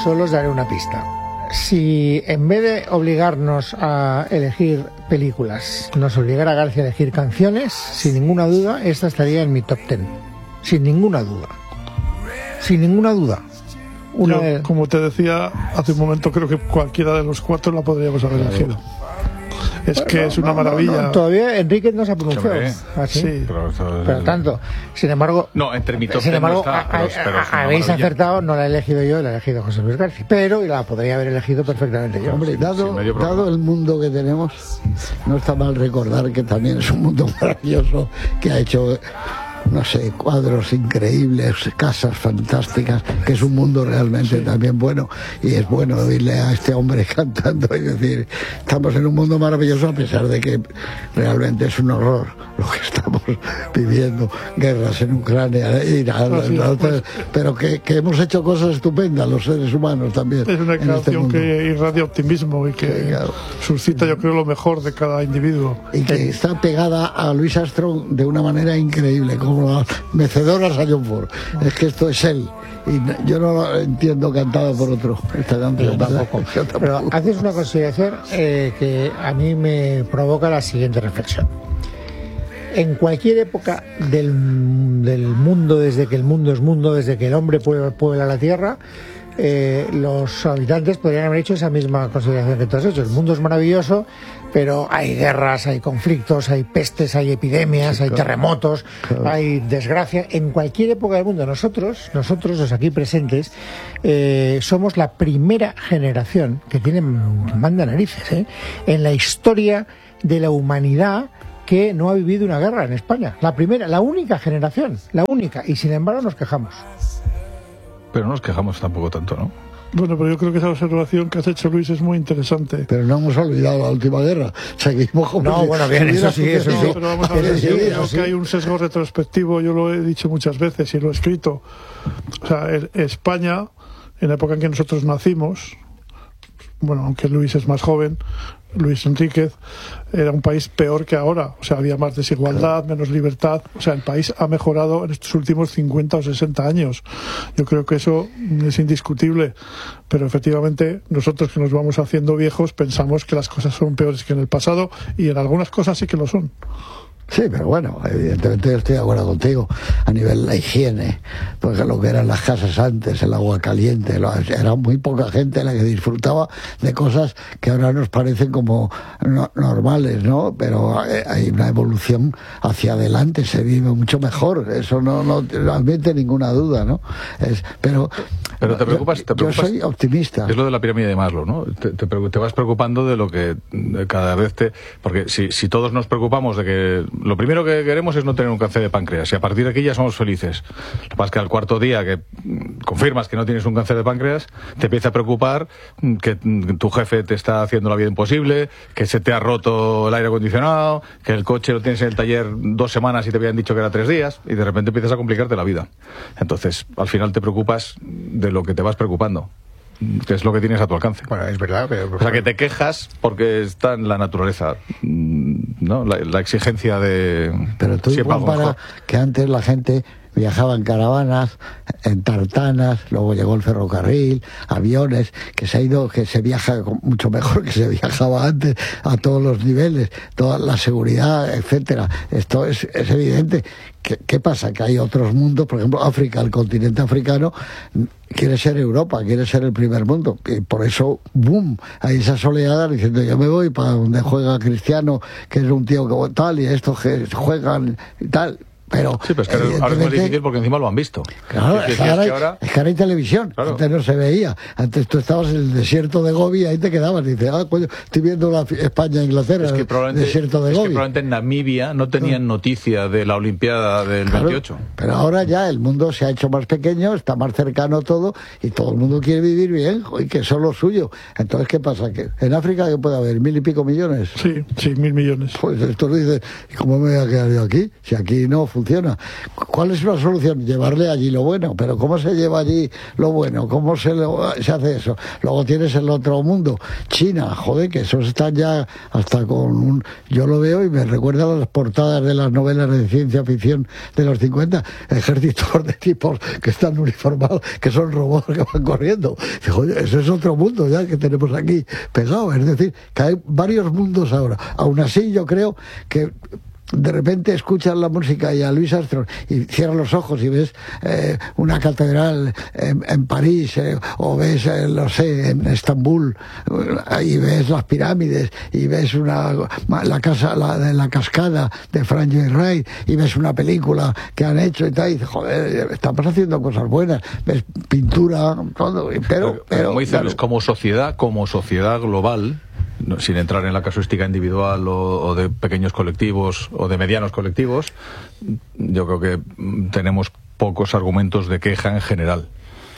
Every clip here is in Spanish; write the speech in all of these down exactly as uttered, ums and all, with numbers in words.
Solo os daré una pista. Si en vez de obligarnos a elegir películas, nos obligara García a elegir canciones, sin ninguna duda, esta estaría en mi top ten. Sin ninguna duda. Sin ninguna duda. Una Yo, de... como te decía hace un momento, creo que cualquiera de los cuatro la podríamos haber elegido. Es Bueno, que no, es una no, maravilla. No, no, todavía Enrique no se ha pronunciado. ¿Así? Sí. Pero, eso es Pero el- tanto. Sin embargo, No, entre mi top sin ten no embargo está, a- pero- a- pero es una habéis maravilla. acertado, no la he elegido yo, la ha elegido José Luis García. Pero la podría haber elegido perfectamente yo. Hombre, dado, sin medio problema. dado el mundo que tenemos, no está mal recordar que también es un mundo maravilloso, que ha hecho, no sé, cuadros increíbles, casas fantásticas, que es un mundo realmente también bueno, y es bueno oírle a este hombre cantando y decir, estamos en un mundo maravilloso a pesar de que realmente es un horror lo que estamos viviendo, guerras en Ucrania, Irán, Así es, la otra- pues. pero que, que hemos hecho cosas estupendas los seres humanos también. Es una en este canción mundo. que irradia optimismo y que Sí, claro. suscita, yo creo, lo mejor de cada individuo. Y que está pegada a Louis Armstrong de una manera increíble, como las mecedoras a John Ford. Es que esto es él. Y no- yo no lo entiendo cantado por otro, esta canción. Yo tampoco. Yo tampoco. Pero haces una consideración eh, que a mí me provoca la siguiente reflexión. En cualquier época del, del mundo, desde que el mundo es mundo, desde que el hombre puebla, puebla la tierra, eh, los habitantes podrían haber hecho esa misma consideración que tú has hecho. El mundo es maravilloso, pero hay guerras, hay conflictos, hay pestes, hay epidemias, hay terremotos, hay desgracia. En cualquier época del mundo, nosotros, nosotros los aquí presentes, eh, somos la primera generación que tiene, manda narices, ¿eh? en la historia de la humanidad que no ha vivido una guerra en España. La primera, la única generación, la única. Y sin embargo nos quejamos. Pero no nos quejamos tampoco tanto, ¿no? Bueno, pero yo creo que esa observación que has hecho, Luis, es muy interesante. Pero no hemos olvidado la última guerra. Seguimos como No, si- bueno, bien, si hubiera eso sí, eso sucedido- sí. Pero vamos a Eso ver, sí, yo eso creo sí. que hay un sesgo retrospectivo, yo lo he dicho muchas veces y lo he escrito. O sea, el- España, en la época en que nosotros nacimos, bueno, aunque Luis es más joven, Luis Enríquez, era un país peor que ahora. O sea, había más desigualdad, menos libertad. O sea, el país ha mejorado en estos últimos cincuenta o sesenta años. Yo creo que eso es indiscutible. Pero efectivamente, nosotros que nos vamos haciendo viejos pensamos que las cosas son peores que en el pasado, y en algunas cosas sí que lo son. Sí, pero bueno, evidentemente yo estoy de acuerdo contigo a nivel de la higiene, porque lo que eran las casas antes, el agua caliente, lo- era muy poca gente la que disfrutaba de cosas que ahora nos parecen como no- normales, ¿no? Pero eh, hay una evolución hacia adelante, se vive mucho mejor, eso no, no, no admite ninguna duda, ¿no? Es, pero Pero te preocupas, yo, te preocupas. yo soy optimista. Es lo de la pirámide de Maslow, ¿no? Te, te, preocu- te vas preocupando de lo que de cada vez te... Porque si, si todos nos preocupamos de que... Lo primero que queremos es no tener un cáncer de páncreas, y a partir de aquí ya somos felices. Lo que pasa es que al cuarto día que mm, confirmas que no tienes un cáncer de páncreas, te empieza a preocupar mm, que mm, tu jefe te está haciendo la vida imposible, que se te ha roto el aire acondicionado, que el coche lo tienes en el taller dos semanas y te habían dicho que era tres días, y de repente empiezas a complicarte la vida. Entonces, al final te preocupas de lo que te vas preocupando, que es lo que tienes a tu alcance. Bueno, es verdad, pero... O sea, que te quejas porque está en la naturaleza, mm, ¿no? La, la exigencia de... Pero tú siempre algo compara mejor. que antes la gente viajaba en caravanas, en tartanas, luego llegó el ferrocarril, aviones, que se ha ido, que se viaja con- mucho mejor que se viajaba antes, a todos los niveles, toda la seguridad, etcétera. Esto es, es evidente. ¿Qué, ¿Qué pasa? Que hay otros mundos, por ejemplo, África, el continente africano quiere ser Europa, quiere ser el primer mundo, y por eso, boom, hay esas oleadas diciendo yo me voy para donde juega Cristiano, que es un tío que tal, y estos que juegan y tal. Pero Sí, pero es que ahora es más evidentemente, difícil porque encima lo han visto. claro, Es es que que, ahora, es que ahora- es que ahora hay televisión, Claro. antes no se veía, antes tú estabas en el desierto de Gobi y ahí te quedabas y dices, ah, coño, estoy viendo la fi- España-Inglaterra, Es que el probablemente, desierto de es que Gobi. probablemente en Namibia no tenían noticia de la Olimpiada del Claro, veintiocho. pero ahora ya el mundo se ha hecho más pequeño, está más cercano todo y todo el mundo quiere vivir bien y que eso es lo suyo. Entonces, ¿qué pasa? ¿Que en África que puede haber mil y pico millones? Sí, sí, mil millones. Pues esto lo dice, ¿y cómo me voy a quedar yo aquí? Si aquí no funciona. ¿Cuál es la solución? Llevarle allí lo bueno. Pero ¿cómo se lleva allí lo bueno? ¿Cómo se, lo, se hace eso? Luego tienes el otro mundo, China, joder, que esos están ya hasta con un... Yo lo veo y me recuerda a las portadas de las novelas de ciencia ficción de los cincuenta, ejércitos de tipos que están uniformados, que son robots que van corriendo. Y, joder, eso es otro mundo ya que tenemos aquí pegado. Es decir, que hay varios mundos ahora. Aún así, yo creo que de repente escuchas la música y a Louis Armstrong y cierras los ojos y ves eh, una catedral en, en París eh, o ves, eh, no sé, en Estambul eh, y ves las pirámides y ves una la casa la de la cascada de Frank Lloyd Wright y ves una película que han hecho y tal y dices, joder, estamos haciendo cosas buenas, ves pintura, todo, pero, pero, pero como dices, claro, como sociedad, como sociedad global, no, sin entrar en la casuística individual o, o de pequeños colectivos o de medianos colectivos, yo creo que tenemos pocos argumentos de queja en general.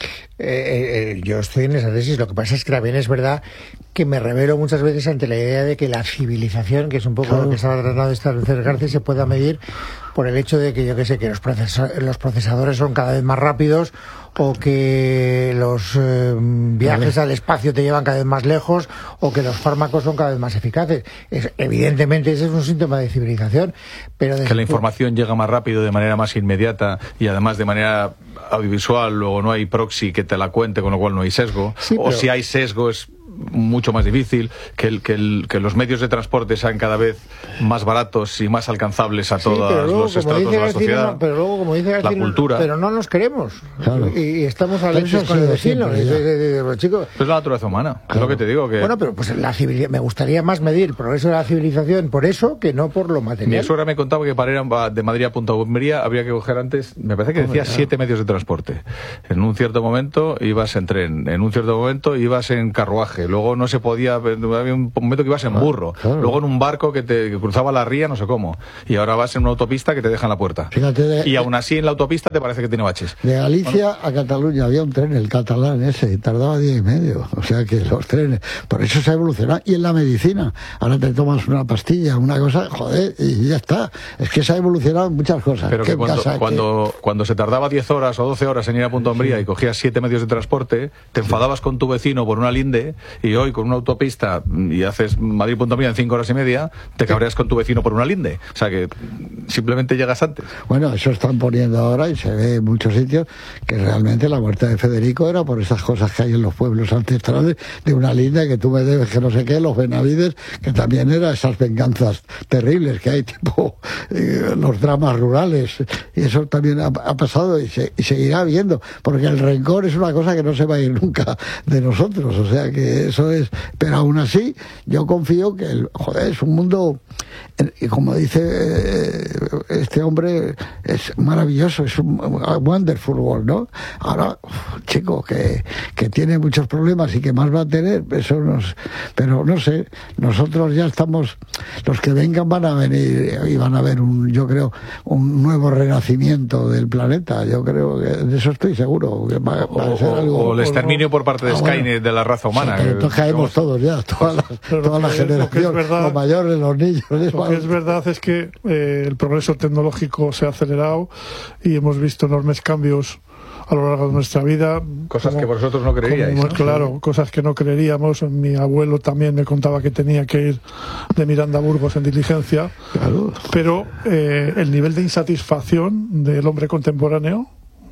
Eh, eh, yo estoy en esa tesis. Lo que pasa es que también es verdad que me revelo muchas veces ante la idea de que la civilización, que es un poco claro. lo que estaba tratando de establecer García, se pueda medir por el hecho de que yo que sé que los, procesa- los procesadores son cada vez más rápidos o que los eh, viajes vale. al espacio te llevan cada vez más lejos o que los fármacos son cada vez más eficaces. Es, evidentemente ese es un síntoma de civilización, pero después... que la información llega más rápido, de manera más inmediata y además de manera audiovisual, luego no hay proxy que te la cuente, con lo cual no hay sesgo, sí, o pero... si hay sesgo es mucho más difícil, que, el, que, el, que los medios de transporte sean cada vez más baratos y más alcanzables a todos sí, los estratos de la sociedad, no, pero luego, como dice García, la cultura, pero no nos queremos, claro. y, y estamos a leches con el vecino, chicos. Es la naturaleza humana, claro. es lo que te digo. Que... Bueno, pero pues la civilización, me gustaría más medir el progreso de la civilización por eso que no por lo material. Mi suegra me contaba que para ir de Madrid a Punta Umbría habría que coger antes, me parece que decía, siete claro. medios de transporte. En un cierto momento ibas en tren, en un cierto momento ibas en carruaje, luego no se podía, había un momento que ibas en burro, claro. luego en un barco que te que cruzaba la ría, no sé cómo, y ahora vas en una autopista que te deja en la puerta. Fíjate de, y aún así en la autopista te parece que tiene baches. De Galicia bueno. a Cataluña había un tren, el catalán ese, y tardaba día y medio, o sea que los trenes, por eso se ha evolucionado. Y en la medicina, ahora te tomas una pastilla, una cosa, joder, y ya está. Es que se ha evolucionado en muchas cosas. Pero que cuando, cuando, que... cuando se tardaba diez horas o doce horas en ir a Punta Umbría sí. y cogías siete medios de transporte, te enfadabas sí. con tu vecino por una linde, y hoy con una autopista y haces Madrid-Punta Umbría en cinco horas y media, te cabreas con tu vecino por una linde. O sea que simplemente llegas antes. Bueno, eso están poniendo ahora y se ve en muchos sitios que realmente la muerte de Federico era por esas cosas que hay en los pueblos ancestrales, de una linde que tú me debes que no sé qué, los Benavides, que también eran esas venganzas terribles que hay, tipo eh, los dramas rurales, y eso también ha, ha pasado y, se, y seguirá habiendo, porque el rencor es una cosa que no se va a ir nunca de nosotros, o sea que eso es, pero aún así yo confío que el, joder, es un mundo, y como dice este hombre, es maravilloso, es un wonderful world, ¿no? Ahora, chico, que, que tiene muchos problemas y que más va a tener, eso nos, pero no sé, nosotros ya estamos, los que vengan van a venir y van a ver un, yo creo, un nuevo renacimiento del planeta, yo creo que de eso estoy seguro, que va, va a ser algo, o el exterminio por parte de ah, Skynet bueno, de la raza humana. Sí, entonces caemos todos ya, todas las, toda la generación, los mayores, los niños. Lo que es verdad es que eh, el progreso tecnológico se ha acelerado y hemos visto enormes cambios a lo largo de nuestra vida. Cosas como, que vosotros no creeríais, como, ¿no? Claro, cosas que no creeríamos. Mi abuelo también me contaba que tenía que ir de Miranda a Burgos en diligencia. Claro. Pero eh, el nivel de insatisfacción del hombre contemporáneo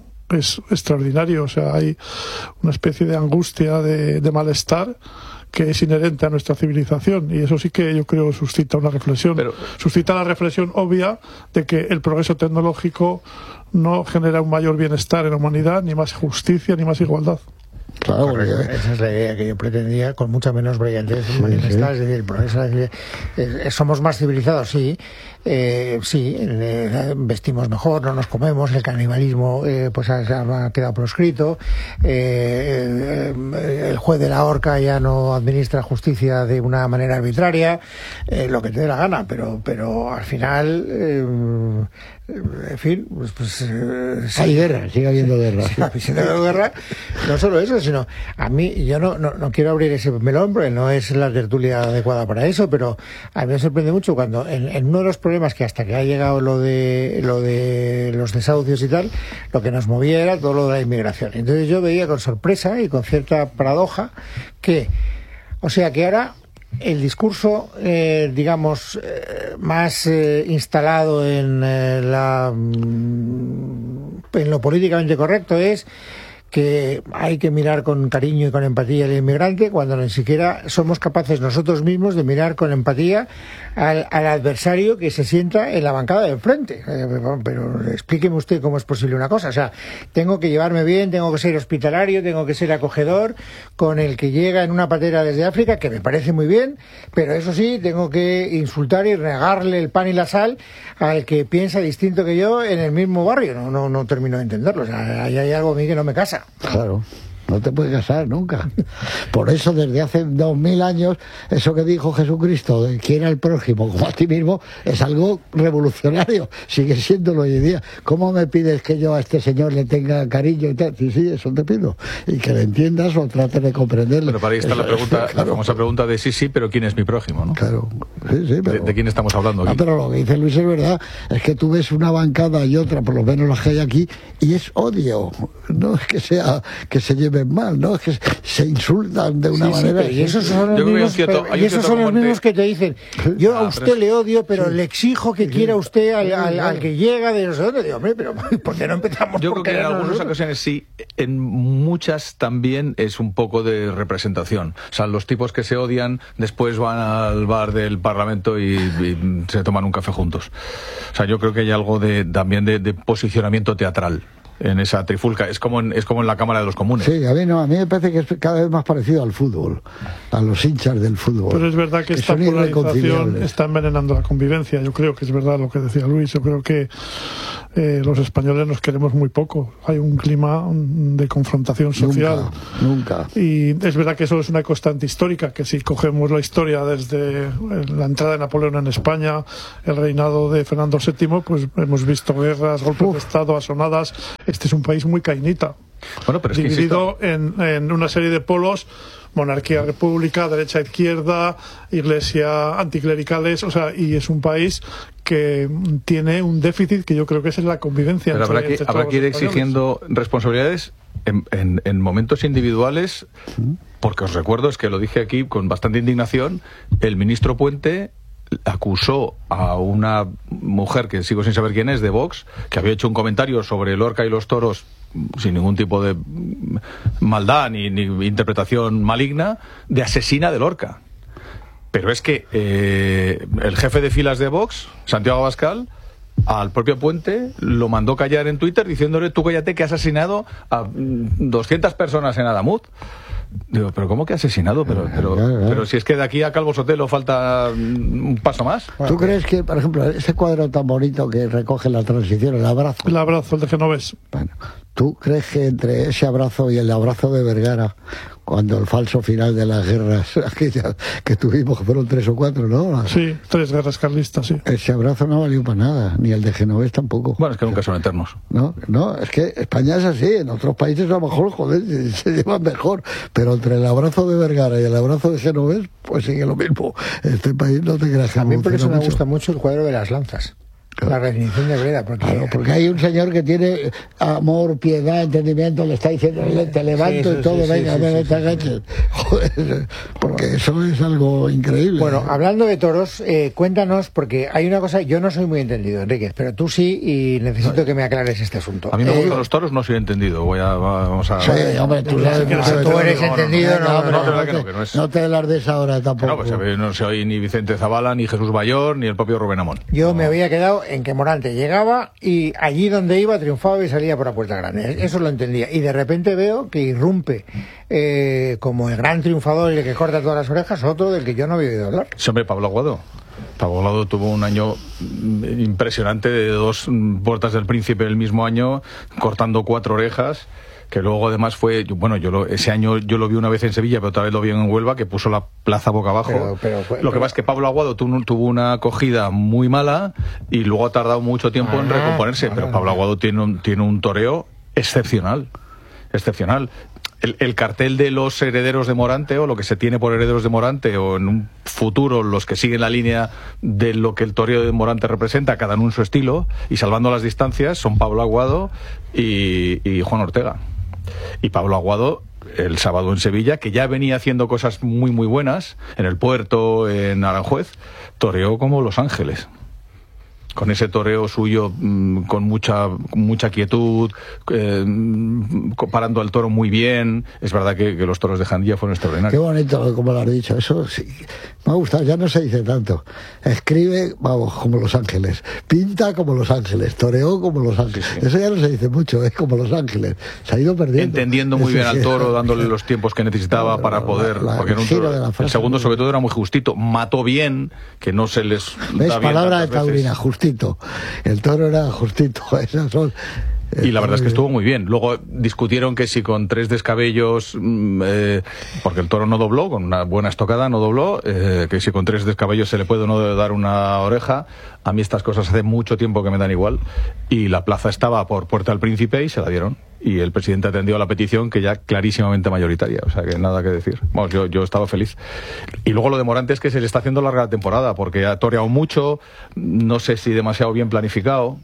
es extraordinario. O sea, hay una especie de angustia, de, de malestar que es inherente a nuestra civilización, y eso sí que yo creo suscita una reflexión, Pero... suscita la reflexión obvia de que el progreso tecnológico no genera un mayor bienestar en la humanidad, ni más justicia, ni más igualdad. Claro, porque esa es la idea que yo pretendía, con mucha menos brillantez sí, manifestar, sí. Es decir, el progreso, es decir, somos más civilizados, sí, eh, sí, eh, vestimos mejor, no nos comemos, el canibalismo eh, pues ha, ha quedado proscrito, eh, eh, el juez de la horca ya no administra justicia de una manera arbitraria, eh, lo que te dé la gana, pero, pero al final, eh, en fin, pues, pues eh, hay sí, guerra, sigue habiendo guerra. Sí, sigue habiendo guerra, no solo eso, sino a mí, yo no, no, no quiero abrir ese melón, porque no es la tertulia adecuada para eso, pero a mí me sorprende mucho cuando en, en uno de los programas problema es que hasta que ha llegado lo de lo de los desahucios y tal, lo que nos movía era todo lo de la inmigración. Entonces yo veía con sorpresa y con cierta paradoja que, o sea que ahora el discurso, eh, digamos, eh, más eh, instalado en eh, la en lo políticamente correcto es que hay que mirar con cariño y con empatía al inmigrante, cuando ni siquiera somos capaces nosotros mismos de mirar con empatía al, al adversario que se sienta en la bancada del frente. Eh, pero explíqueme usted cómo es posible una cosa. O sea, tengo que llevarme bien, tengo que ser hospitalario, tengo que ser acogedor con el que llega en una patera desde África, que me parece muy bien, pero eso sí, tengo que insultar y regarle el pan y la sal al que piensa distinto que yo en el mismo barrio. No, no, no termino de entenderlo. O sea, ahí hay algo a mí que no me casa. Claro, no te puedes casar nunca. Por eso desde hace dos mil años eso que dijo Jesucristo de quiera al prójimo como a ti mismo es algo revolucionario, sigue siéndolo hoy en día. ¿Cómo me pides que yo a este señor le tenga cariño y tal? Sí, sí, eso te pido, y que le entiendas o trates de comprenderlo. Pero para ahí está eso, la pregunta, claro, la famosa pregunta de sí, sí, pero ¿quién es mi prójimo? ¿No? Claro, sí, sí, pero, ¿De, ¿De quién estamos hablando aquí? No, pero lo que dice Luis es verdad, es que tú ves una bancada y otra, por lo menos las que hay aquí, y es odio, no es que sea que se lleven mal, no es que se insultan de una sí, manera. Sí, y esos son los yo mismos, cierto, pero, y esos son los mismos que te dicen, yo ah, a usted es... le odio, pero sí. le exijo que sí. quiera usted al, al, sí, al que llega de no sé dónde. Digo, hombre, pero ¿por qué no empezamos? Yo creo que en algunas nosotros? ocasiones sí, en muchas también es un poco de representación. O sea, los tipos que se odian después van al bar del Parlamento y, y se toman un café juntos. O sea, yo creo que hay algo de también de, de posicionamiento teatral en esa trifulca. Es como en, es como en la Cámara de los Comunes. Sí, a mí no, a mí me parece que es cada vez más parecido al fútbol, a los hinchas del fútbol. Pero es verdad que, que esta polarización está envenenando la convivencia. Yo creo que es verdad lo que decía Luis. Yo creo que eh, los españoles nos queremos muy poco. Hay un clima de confrontación social. Nunca, nunca. Y es verdad que eso es una constante histórica, que si cogemos la historia desde la entrada de Napoleón en España, el reinado de Fernando séptimo, pues hemos visto guerras, golpes Uf. de Estado, asonadas. Este es un país muy cainita, bueno, pero es dividido que en, en una serie de polos: monarquía, república, derecha, izquierda, iglesia, anticlericales, o sea, y es un país que tiene un déficit que yo creo que es en la convivencia. Pero entre, habrá que, entre habrá que ir españoles. exigiendo responsabilidades en, en, en momentos individuales, porque os recuerdo, es que lo dije aquí con bastante indignación, el ministro Puente acusó a una mujer que sigo sin saber quién es, de Vox, que había hecho un comentario sobre Lorca y los toros sin ningún tipo de maldad ni, ni interpretación maligna, de asesina de Lorca. Pero es que eh, el jefe de filas de Vox, Santiago Abascal, al propio Puente lo mandó callar en Twitter diciéndole: tú cállate, que has asesinado a doscientas personas en Adamut. Digo, pero ¿cómo que asesinado? Pero, pero, pero si es que de aquí a Calvo Sotelo falta un paso más. ¿Tú crees que, por ejemplo, ese cuadro tan bonito que recoge la transición, el abrazo? El abrazo, el de Genovés. Bueno, ¿tú crees que entre ese abrazo y el abrazo de Vergara, cuando el falso final de las guerras aquellas que tuvimos, que fueron tres o cuatro, ¿no? Sí, tres guerras carlistas, sí. Ese abrazo no valió para nada, ni el de Genovés tampoco. Bueno, es que nunca son eternos. No, no, es que España es así, en otros países a lo mejor, joder, se llevan mejor, pero entre el abrazo de Vergara y el abrazo de Genovés, pues sigue lo mismo. Este país no te creas que a mí por eso me mucho. gusta mucho el cuadro de las lanzas. La redefinición de Breda, porque... Claro, porque hay un señor que tiene amor, piedad, entendimiento, le está diciendo, te levanto sí, y todo, sí, venga, sí, venga, sí, te agaches. Sí. Joder, porque eso es algo increíble. Bueno, hablando de toros, eh, cuéntanos, porque hay una cosa, yo no soy muy entendido, Enríquez, pero tú sí, y necesito que me aclares este asunto. A mí me eh, gustan los toros, no soy entendido, voy a, vamos a... Sí, hombre, tú, sabes, no, tú, tú eres entendido, no, no, no, no, no, te, no, es... no te las des ahora tampoco. No, pues no soy ni Vicente Zavala, ni Jesús Bayor, ni el propio Rubén Amón. Yo no. me había quedado en que Morante llega llegaba y allí donde iba triunfaba y salía por la puerta grande. Eso lo entendía. Y de repente veo que irrumpe eh, como el gran triunfador y el que corta todas las orejas, otro del que yo no había oído hablar. Sí, hombre, Pablo Aguado. Pablo Aguado tuvo un año impresionante de dos puertas del Príncipe el mismo año, cortando cuatro orejas, que luego además fue, bueno, yo lo, ese año yo lo vi una vez en Sevilla, pero otra vez lo vi en Huelva, que puso la plaza boca abajo. Pero, pero, pero, lo que pasa es que Pablo Aguado tuvo, tuvo una acogida muy mala y luego ha tardado mucho tiempo ah, en recomponerse, ah, pero Pablo Aguado tiene un, tiene un toreo excepcional, excepcional. el, el cartel de los herederos de Morante, o lo que se tiene por herederos de Morante, o en un futuro los que siguen la línea de lo que el toreo de Morante representa, cada uno en su estilo, y salvando las distancias, son Pablo Aguado y, y Juan Ortega. Y Pablo Aguado, el sábado en Sevilla, que ya venía haciendo cosas muy muy buenas, en el Puerto, en Aranjuez, toreó como Los Ángeles. Con ese toreo suyo, mmm, con mucha mucha quietud, eh, parando al toro muy bien. Es verdad que, que los toros de Jandía fueron extraordinarios. Qué bonito, como lo has dicho. Eso sí, me ha gustado. Ya no se dice tanto. Escribe, vamos, como Los Ángeles. Pinta como Los Ángeles. Toreó como Los Ángeles. Sí, sí. Eso ya no se dice mucho, es como Los Ángeles. Se ha ido perdiendo. Entendiendo muy Eso bien sí, al toro, dándole los tiempos que necesitaba no, para poder... La, la, porque en un toro, el, el segundo, sobre todo, era muy justito. Mató bien, que no se les... ¿Ves? Da bien palabra de taurina, veces. Justito. El toro era justito. Esas son... Y la verdad es que estuvo muy bien. Luego discutieron que si con tres descabellos, eh, porque el toro no dobló, con una buena estocada no dobló, eh, que si con tres descabellos se le puede o no dar una oreja. A mí estas cosas hace mucho tiempo que me dan igual. Y la plaza estaba por Puerta del Príncipe y se la dieron. Y el presidente atendió a la petición, que ya clarísimamente mayoritaria. O sea que nada que decir. Bueno, yo, yo estaba feliz. Y luego lo de Morante es que se le está haciendo larga la temporada, porque ha toreado mucho, no sé si demasiado bien planificado.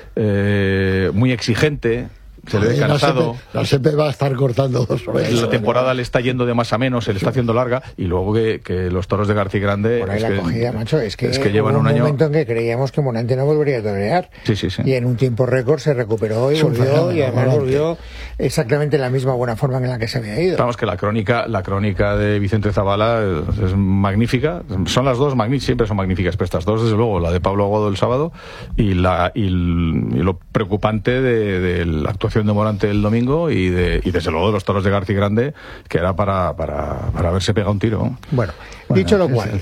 Eh, muy exigente, se le ve cansado. La S P va a estar cortando dos orejas. La temporada le está yendo de más a menos, se le está haciendo larga, y luego que, que los toros de García Grande... Por ahí es la que, cogida, macho, es que, es que llevan hubo un un año... momento en que creíamos que Morante no volvería a torear. Sí, sí, sí. Y en un tiempo récord se recuperó y volvió, y además volvió exactamente en la misma buena forma en la que se había ido. Vamos, que la crónica la crónica de Vicente Zavala es, es magnífica. Son las dos magníficas, siempre son magníficas, pero estas dos, desde luego, la de Pablo Aguado el sábado y, la, y, el, y lo preocupante de, de la actuación de Morante el domingo y de y desde luego de los toros de García Grande, que era para, para, para haberse pegado un tiro. Bueno, bueno dicho lo cual,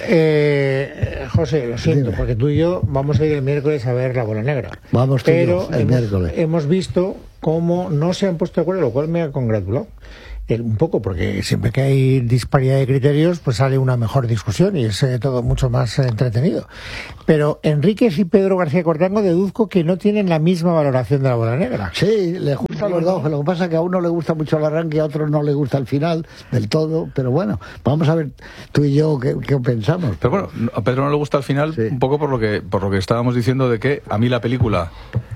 eh, José, lo siento, Dime. porque tú y yo vamos a ir el miércoles a ver La Bola Negra. Vamos tú y pero yo, el hemos, miércoles. hemos visto cómo no se han puesto de acuerdo, lo cual me ha congratulado. El, un poco, porque siempre que hay disparidad de criterios, pues sale una mejor discusión y es eh, todo mucho más eh, entretenido. Pero Enríquez y Pedro García Cortango deduzco que no tienen la misma valoración de La Bola Negra. Sí, les gustan los dos, lo que pasa es que a uno le gusta mucho el arranque y a otro no le gusta el final del todo, pero bueno, vamos a ver tú y yo qué, qué pensamos. Pero bueno, a Pedro no le gusta el final, sí. Un poco por lo que por lo que estábamos diciendo de que a mí la película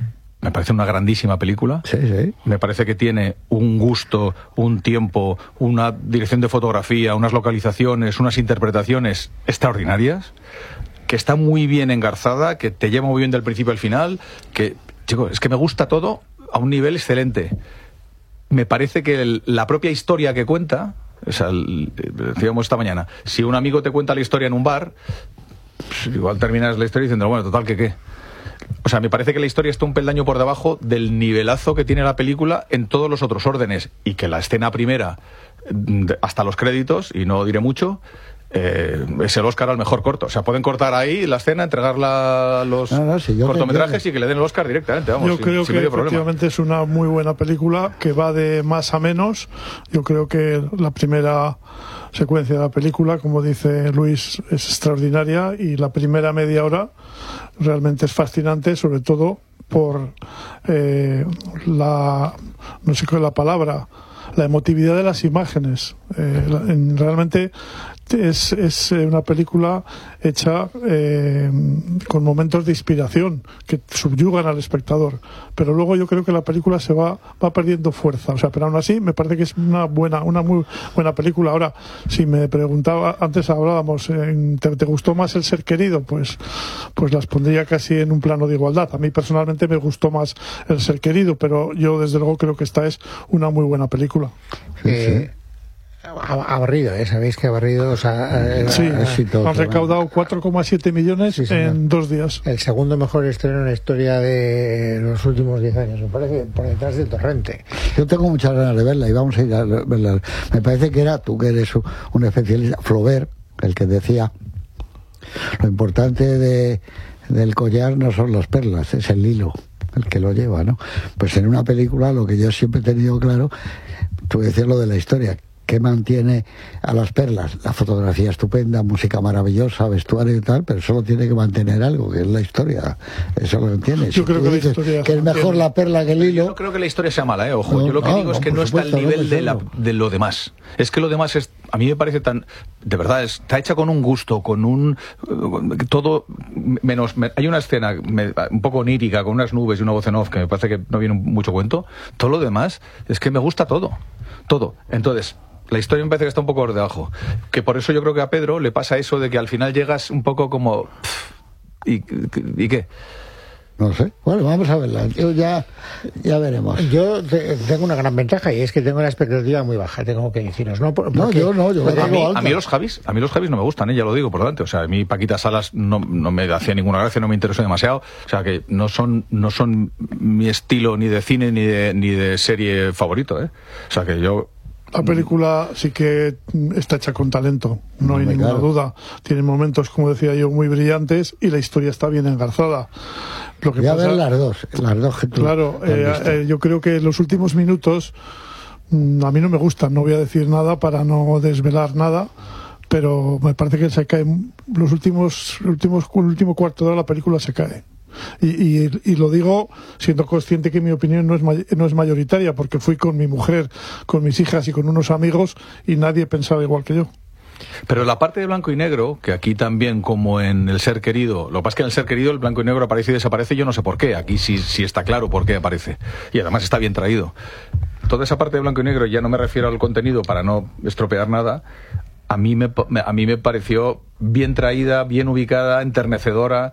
me parece una grandísima película. Sí, sí. Me parece que tiene un gusto, un tiempo, una dirección de fotografía, unas localizaciones, unas interpretaciones extraordinarias, que está muy bien engarzada, que te lleva muy bien del principio al final, que, chicos, es que me gusta todo a un nivel excelente. Me parece que el, la propia historia que cuenta, o sea, el, decíamos esta mañana, si un amigo te cuenta la historia en un bar, pues igual terminas la historia diciendo, bueno, total, que qué. O sea, me parece que la historia está un peldaño por debajo del nivelazo que tiene la película en todos los otros órdenes, y que la escena primera, hasta los créditos, y no diré mucho, eh, es el Oscar al mejor corto. O sea, pueden cortar ahí la escena, entregarla a los no, no, si cortometrajes y que le den el Oscar directamente. Vamos, yo sin, creo sin que medio efectivamente problema. Es una muy buena película que va de más a menos. Yo creo que la primera secuencia de la película, como dice Luis, es extraordinaria, y la primera media hora realmente es fascinante, sobre todo por eh, la, no sé qué es la palabra, la emotividad de las imágenes. Eh, en, realmente es, es una película hecha eh, con momentos de inspiración que subyugan al espectador, pero luego yo creo que la película se va va perdiendo fuerza. O sea, pero aún así me parece que es una buena una muy buena película. Ahora, si me preguntaba, antes hablábamos, ¿te, te gustó más El ser querido? Pues pues las pondría casi en un plano de igualdad. A mí personalmente me gustó más El ser querido, pero yo desde luego creo que esta es una muy buena película. Eh, ha barrido, ¿eh? Sabéis que ha barrido, o sea, eh, sí, éxito, han recaudado cuatro coma siete millones sí, en dos días. El segundo mejor estreno en la historia de los últimos diez años, me parece, por detrás del Torrente. Yo tengo muchas ganas de verla y vamos a ir a verla. Me parece que era, tú que eres un especialista, Flaubert, el que decía, lo importante de, del collar no son las perlas, es el hilo el que lo lleva, ¿no? Pues en una película lo que yo siempre he tenido claro, tú decías lo de la historia, ¿qué mantiene a las perlas? La fotografía estupenda, música maravillosa, vestuario y tal, pero solo tiene que mantener algo, que es la historia. Eso lo entiendes. Yo si creo que la dices historia que es mejor la perla que el hilo. Yo no creo que la historia sea mala, ¿eh? Ojo, No, yo lo que no, digo no, es que por no está al supuesto, nivel no, de, la, no. de lo demás. Es que lo demás es, a mí me parece tan, de verdad, está hecha con un gusto, con un, todo, menos, me, hay una escena me, un poco onírica, con unas nubes y una voz en off, que me parece que no viene mucho cuento. Todo lo demás es que me gusta todo, todo. Entonces, la historia me parece que está un poco por debajo. Que por eso yo creo que a Pedro le pasa eso de que al final llegas un poco como, ¿y, y qué? No sé. Bueno, vamos a verla. Yo ya, ya veremos. Yo te, tengo una gran ventaja y es que tengo la expectativa muy baja, tengo que deciros. No, Por, no yo no, yo a, mí, alta. a mí los Javis, a mí los Javis no me gustan, ¿eh? Ya lo digo por delante. O sea, a mí Paquita Salas no, no me hacía ninguna gracia, no me interesó demasiado. O sea, que no son, no son mi estilo ni de cine ni de, ni de serie favorito, ¿eh? O sea, que yo... La película sí que está hecha con talento, no hay ninguna duda. Tiene momentos, como decía yo, muy brillantes y la historia está bien engarzada. Lo que Voy a pasa, ver las dos, las dos que tú claro, has eh, visto. eh, yo creo que los últimos minutos mm, a mí no me gustan, no voy a decir nada para no desvelar nada, pero me parece que se cae los últimos, últimos el último cuarto de hora la película se cae. Y, y, y lo digo siendo consciente que mi opinión no es, may, no es mayoritaria, porque fui con mi mujer, con mis hijas y con unos amigos y nadie pensaba igual que yo. Pero la parte de blanco y negro, que aquí también como en El Ser Querido, lo que pasa es que en El Ser Querido el blanco y negro aparece y desaparece, yo no sé por qué, aquí sí, sí está claro por qué aparece, y además está bien traído. Toda esa parte de blanco y negro, ya no me refiero al contenido para no estropear nada, a mí me, a mí me pareció bien traída, bien ubicada, enternecedora.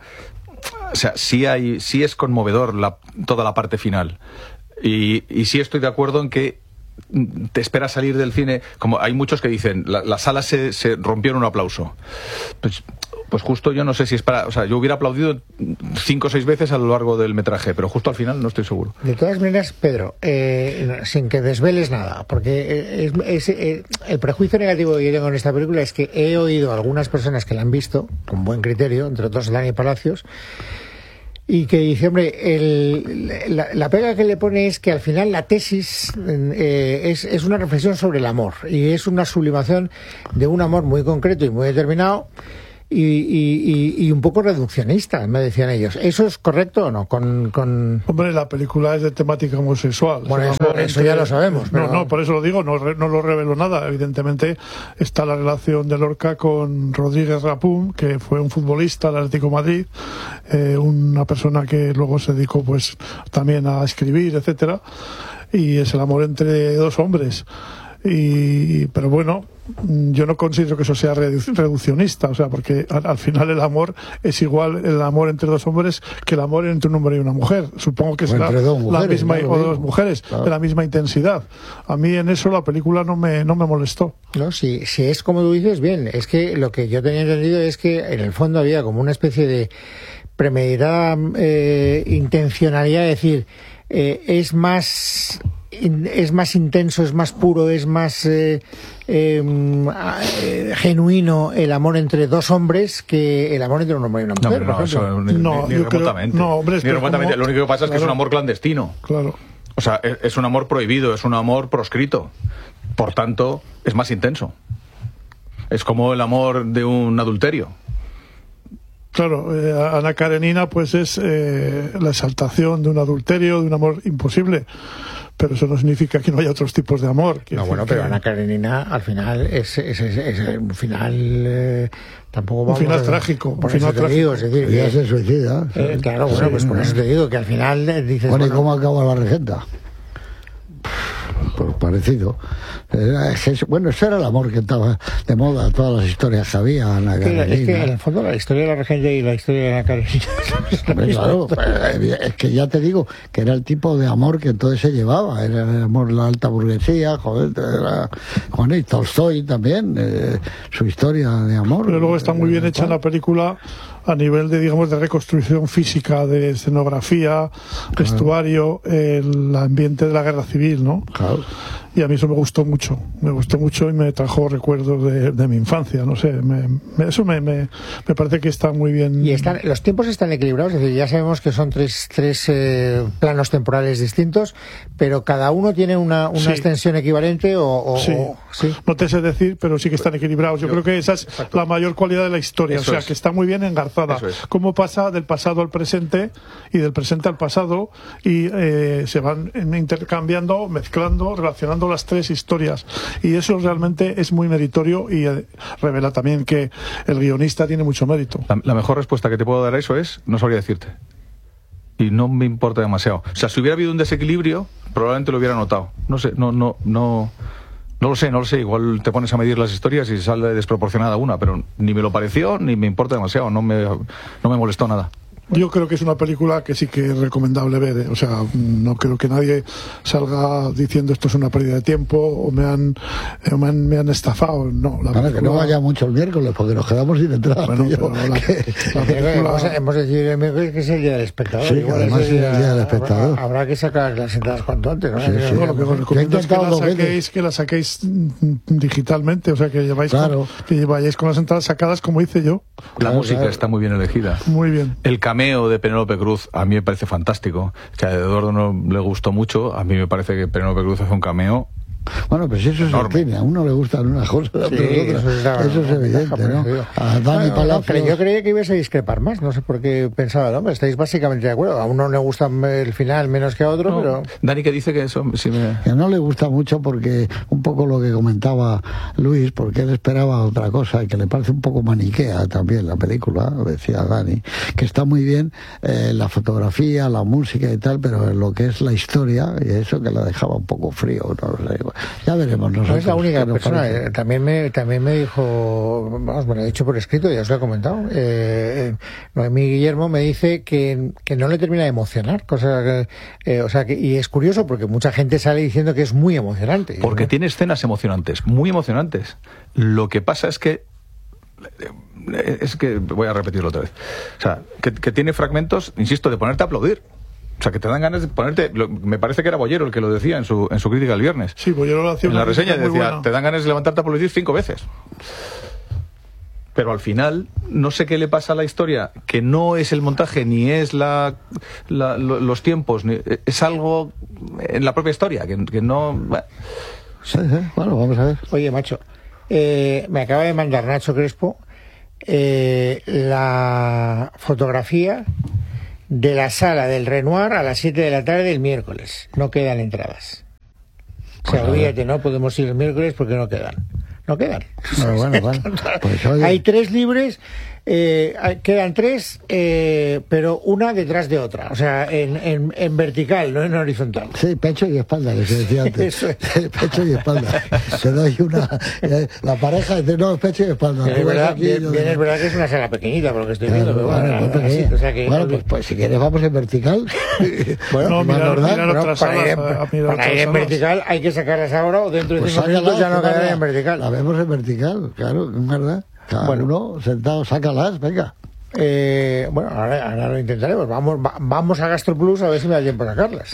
O sea, sí hay, sí es conmovedor la, toda la parte final. Y, y sí estoy de acuerdo en que te esperas salir del cine, como hay muchos que dicen, la, la sala se, se rompió en un aplauso. Pues, pues justo yo no sé si es para... O sea, yo hubiera aplaudido cinco o seis veces a lo largo del metraje, pero justo al final no estoy seguro. De todas maneras, Pedro, eh, sin que desveles nada, porque es, es, es, el prejuicio negativo que yo tengo en esta película es que he oído a algunas personas que la han visto, con buen criterio, entre otros Dani Palacios, y que dice, hombre, el, la, la pega que le pone es que al final la tesis eh, es, es una reflexión sobre el amor, y es una sublimación de un amor muy concreto y muy determinado, y, y, y, y un poco reduccionista, me decían ellos. ¿Eso es correcto o no? Con, con... Hombre, la película es de temática homosexual. Bueno, o sea, eso, eso ya lo sabemos. Pero... No, no, por eso lo digo, no, no lo revelo nada. Evidentemente está la relación de Lorca con Rodríguez Rapum, que fue un futbolista del Atlético de Madrid, eh, una persona que luego se dedicó pues también a escribir, etcétera, y es el amor entre dos hombres. Y, pero bueno, yo no considero que eso sea redu- reduccionista, o sea, porque al, al final el amor es igual el amor entre dos hombres que el amor entre un hombre y una mujer. Supongo que o será mujeres, la misma, claro, o dos mujeres, claro, de la misma intensidad. A mí en eso la película no me, no me molestó. No, si, si es como tú dices, bien, es que lo que yo tenía entendido es que en el fondo había como una especie de premeditada eh, intencionalidad de decir, eh, es más... es más intenso, es más puro, es más eh, eh, eh, genuino el amor entre dos hombres que el amor entre un hombre y una mujer. No, no, eso, ni, no, ni, ni remotamente. Creo, no, hombre, ni remotamente. Como... Lo único que pasa es que claro, es un amor clandestino. Claro. O sea, es, es un amor prohibido, es un amor proscrito. Por tanto, es más intenso. Es como el amor de un adulterio. Claro, eh, Ana Karenina pues es eh, la exaltación de un adulterio, de un amor imposible. Pero eso no significa que no haya otros tipos de amor. No, bueno, que... pero Ana Karenina al final es, es, es, es un final eh, tampoco vamos un final a... trágico, por un final eso te digo, es decir, ya que, se suicida. Eh, claro, bueno, sí, pues por eso te digo que al final eh, dices... Bueno, ¿y bueno, cómo acaba la regenta? Pues parecido. Era, es que, bueno, eso era el amor que estaba de moda, todas las historias que había. Ana es, que, Karenina. es que en el fondo la historia de la regente y la historia de Ana Karenina Hombre, claro, es que ya te digo que era el tipo de amor que entonces se llevaba, era el amor de la alta burguesía, joder, era, Juan y Tolstoy también, eh, su historia de amor. Pero luego está muy bien eh, hecha la película a nivel de, digamos, de reconstrucción física, de escenografía, vestuario, el ambiente de la guerra civil, ¿no? Claro. y a mí eso me gustó mucho, me gustó mucho y me trajo recuerdos de, de mi infancia, no sé, me, me, eso me, me, me parece que está muy bien. Y están, los tiempos están equilibrados, es decir, ya sabemos que son tres, tres eh, planos temporales distintos, pero cada uno tiene una, una sí. extensión equivalente o, o, sí. o sí. No te sé decir, pero sí que están equilibrados. Yo, Yo creo que esa es exacto. la mayor cualidad de la historia, eso o sea, es. que está muy bien engarzada. Es. Cómo pasa del pasado al presente y del presente al pasado y eh, se van intercambiando, mezclando, relacionando las tres historias. Y eso realmente es muy meritorio y eh, revela también que el guionista tiene mucho mérito. La, la mejor respuesta que te puedo dar a eso es, no sabría decirte. Y no me importa demasiado. O sea, si hubiera habido un desequilibrio, probablemente lo hubiera notado. No sé, no, no, no... No lo sé, no lo sé. Igual te pones a medir las historias y sale desproporcionada una, pero ni me lo pareció ni me importa demasiado. No me, no me molestó nada. Yo creo que es una película que sí que es recomendable ver, ¿eh? O sea, no creo que nadie salga diciendo esto es una pérdida de tiempo o me han, eh, me han, me han estafado. No, la Ahora película... que no vaya mucho el miércoles porque nos quedamos sin entrada. Bueno, pero la, que... la película... hemos, hemos decidido el miércoles que es el día del espectador. Sí, que además es el día del espectador. Habrá, habrá que sacar las entradas cuanto antes, ¿no? Sí, sí, no, lo que os recomiendo es que la saquéis, que la saquéis digitalmente, o sea, que lleváis, claro. con, que vayáis con las entradas sacadas como hice yo. La claro, música claro. está muy bien elegida. Muy bien. El cameo de Penélope Cruz a mí me parece fantástico. O sea, a Eduardo no le gustó mucho, a mí me parece que Penélope Cruz hace un cameo. Bueno, pues eso es el cine, a uno le gustan unas cosas, a otras sí, otras. Eso, está, eso es evidente, ¿no? A Dani no, Palacios... no, yo creía que ibas a discrepar más, no sé por qué pensaba, no, estáis básicamente de acuerdo. A uno le gusta el final menos que a otro, no, pero... Dani, que dice que eso sí me... Que no le gusta mucho porque, un poco lo que comentaba Luis, porque él esperaba otra cosa y que le parece un poco maniquea también la película, decía Dani, que está muy bien eh, la fotografía, la música y tal, pero lo que es la historia, y eso que la dejaba un poco frío, no lo sé. Ya veremos. No es la única persona, eh, también me también me dijo, vamos, me lo he dicho por escrito, ya os lo he comentado, eh, Noemí Guillermo me dice que, que no le termina de emocionar, cosa que, eh, o sea, que, y es curioso porque mucha gente sale diciendo que es muy emocionante. Porque ¿no? tiene escenas emocionantes, muy emocionantes. Lo que pasa es que es que voy a repetirlo otra vez. O sea, que, que tiene fragmentos, insisto, de ponerte a aplaudir. O sea, que te dan ganas de ponerte... Lo, me parece que era Bollero el que lo decía en su, en su crítica el viernes. Sí, Bollero lo hacía. En la reseña decía, buena. Te dan ganas de levantarte a aplaudir cinco veces. Pero al final, no sé qué le pasa a la historia, que no es el montaje, ni es la, la lo, los tiempos, ni, es algo en la propia historia, que, que no... Bueno. Sí, sí, bueno, vamos a ver. Oye, macho, eh, me acaba de mandar Nacho Crespo eh, la fotografía de la sala del Renoir a las siete de la tarde del miércoles. No quedan entradas. O sea, olvídate, no podemos ir el miércoles porque no quedan. No quedan. Bueno, bueno, bueno. Pues, oye. Hay tres libres, eh, quedan tres, eh, pero una detrás de otra. O sea, en, en, en vertical, no en horizontal. Sí, pecho y espalda, que se decía antes. Eso es. Pecho y espalda. Te doy una... Eh, la pareja dice, no, pecho y espalda. Es verdad, aquí, bien, yo bien, digo, es verdad que es una sala pequeñita, por lo que estoy claro, viendo. Pero bueno, bueno, bueno, así, o sea que, bueno pues, pues si quieres vamos en vertical. Bueno, no, mirar, ¿verdad? mirar Bueno, otras para salas, ir, a- a mirar para otras ir en salas. vertical hay que sacarlas ahora o dentro de Pues cinco minutos ya no sácalas, quedarán en la- vertical. La vemos en vertical, claro, es verdad. Cada Bueno. uno sentado, sácalas, venga. Eh, bueno, ahora, ahora lo intentaremos. Vamos, va- vamos a GastroPlus a ver si me da tiempo a sacarlas.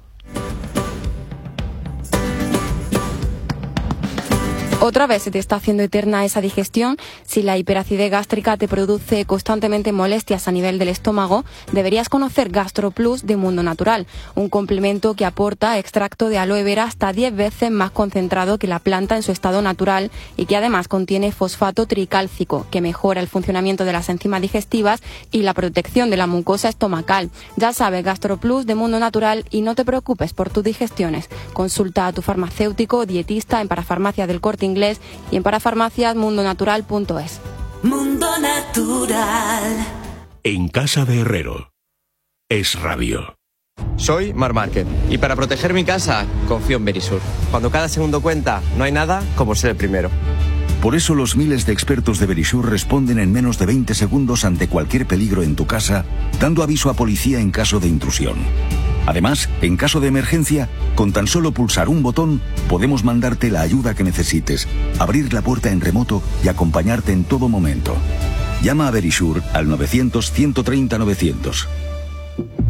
Otra vez se te está haciendo eterna esa digestión. Si la hiperacidez gástrica te produce constantemente molestias a nivel del estómago, deberías conocer GastroPlus de Mundo Natural, un complemento que aporta extracto de aloe vera hasta diez veces más concentrado que la planta en su estado natural y que además contiene fosfato tricálcico, que mejora el funcionamiento de las enzimas digestivas y la protección de la mucosa estomacal. Ya sabes, GastroPlus de Mundo Natural, y no te preocupes por tus digestiones. Consulta a tu farmacéutico o dietista en Parafarmacia del Corte Inglés y en parafarmacias mundo natural punto es. Mundo Natural. En casa de Herrero. Es radio. Soy Mar Márquez y para proteger mi casa confío en Verisur. Cuando cada segundo cuenta, no hay nada como ser el primero. Por eso los miles de expertos de Verisur responden en menos de veinte segundos ante cualquier peligro en tu casa, dando aviso a policía en caso de intrusión. Además, en caso de emergencia, con tan solo pulsar un botón, podemos mandarte la ayuda que necesites, abrir la puerta en remoto y acompañarte en todo momento. Llama a Verisur al novecientos, ciento treinta, novecientos.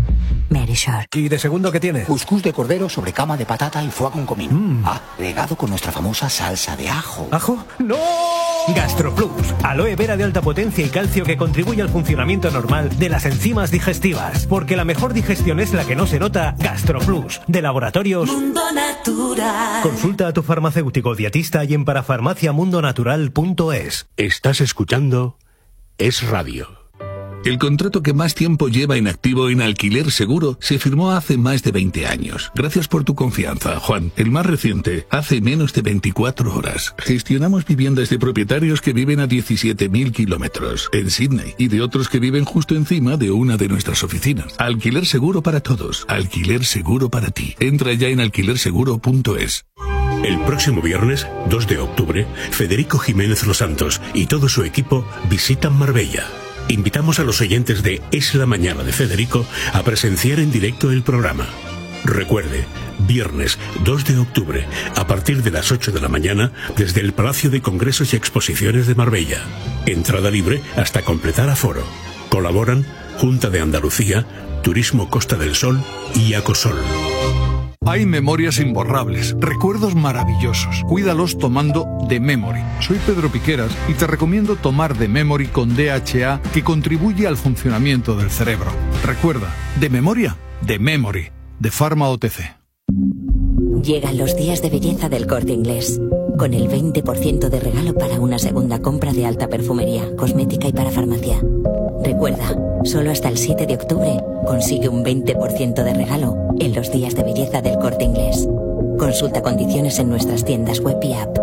Verisure. ¿Y de segundo qué tiene? Cuscús de cordero sobre cama de patata y foie con comino. Mm. Ah, regado con nuestra famosa salsa de ajo. ¿Ajo? ¡No! GastroPlus, aloe vera de alta potencia y calcio que contribuye al funcionamiento normal de las enzimas digestivas. Porque la mejor digestión es la que no se nota. GastroPlus, de Laboratorios Mundo Natural. Consulta a tu farmacéutico dietista y en parafarmacia mundo natural punto es. Estás escuchando Es Radio. El contrato que más tiempo lleva en activo en Alquiler Seguro se firmó hace más de veinte años. Gracias por tu confianza, Juan. El más reciente, hace menos de veinticuatro horas. Gestionamos viviendas de propietarios que viven a diecisiete mil kilómetros en Sydney y de otros que viven justo encima de una de nuestras oficinas. Alquiler Seguro para todos. Alquiler Seguro para ti. Entra ya en alquiler seguro punto es. El próximo viernes, dos de octubre, Federico Jiménez Los Santos y todo su equipo visitan Marbella. Invitamos a los oyentes de Es la Mañana de Federico a presenciar en directo el programa. Recuerde, viernes dos de octubre, a partir de las ocho de la mañana, desde el Palacio de Congresos y Exposiciones de Marbella. Entrada libre hasta completar aforo. Colaboran Junta de Andalucía, Turismo Costa del Sol y Acosol. Hay memorias imborrables, recuerdos maravillosos. Cuídalos tomando The Memory. Soy Pedro Piqueras y te recomiendo tomar The Memory con D H A, que contribuye al funcionamiento del cerebro. Recuerda, de memoria, The Memory, de Pharma O T C. Llegan los días de belleza del Corte Inglés, con el veinte por ciento de regalo para una segunda compra de alta perfumería, cosmética y para farmacia. Recuerda, solo hasta el siete de octubre consigue un veinte por ciento de regalo en los días de belleza del Corte Inglés. Consulta condiciones en nuestras tiendas web y app.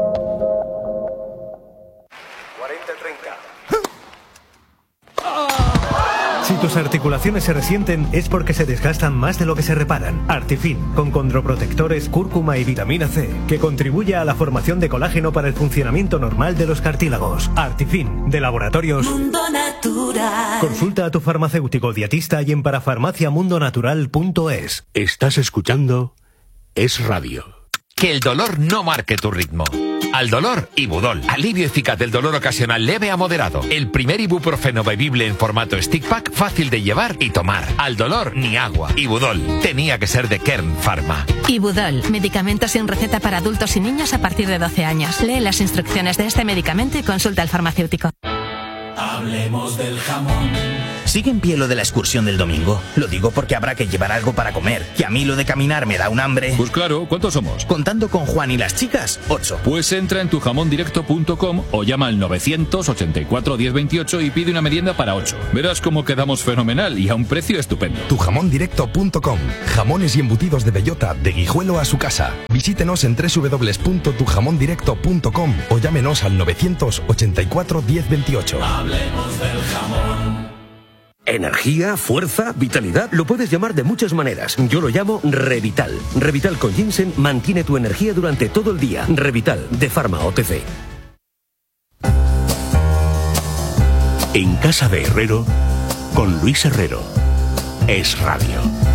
Si tus articulaciones se resienten es porque se desgastan más de lo que se reparan. Artifin, con condroprotectores, cúrcuma y vitamina C, que contribuye a la formación de colágeno para el funcionamiento normal de los cartílagos. Artifin, de Laboratorios Mundo Natural. Consulta a tu farmacéutico dietista y en parafarmacia mundo natural punto es. Estás escuchando Es Radio. Que el dolor no marque tu ritmo. Al dolor, Ibudol. Alivio eficaz del dolor ocasional leve a moderado. El primer ibuprofeno bebible en formato stick pack, fácil de llevar y tomar. Al dolor, ni agua. Ibudol. Tenía que ser de Kern Pharma. Ibudol. Medicamento sin receta para adultos y niños a partir de doce años. Lee las instrucciones de este medicamento y consulta al farmacéutico. Hablemos del jamón. ¿Sigue en pie lo de la excursión del domingo? Lo digo porque habrá que llevar algo para comer. Que a mí lo de caminar me da un hambre. Pues claro, ¿cuántos somos? Contando con Juan y las chicas, ocho. Pues entra en tu jamón directo punto com o llama al novecientos ochenta y cuatro diez veintiocho y pide una merienda para ocho. Verás cómo quedamos fenomenal y a un precio estupendo. tu jamón directo punto com. Jamones y embutidos de bellota, de Guijuelo a su casa. Visítenos en doble u doble u doble u punto tu jamón directo punto com o llámenos al novecientos ochenta y cuatro diez veintiocho. Hablemos del jamón. Energía, fuerza, vitalidad, lo puedes llamar de muchas maneras. Yo lo llamo Revital. Revital con ginseng mantiene tu energía durante todo el día. Revital, de Pharma O T C. En casa de Herrero, con Luis Herrero. Es Radio.